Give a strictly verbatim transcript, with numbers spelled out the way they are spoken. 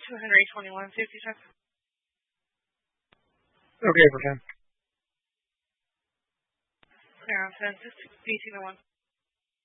two Henry twenty-one, safety check. Okay for ten. Clear on ten, sixty, eighteen oh one.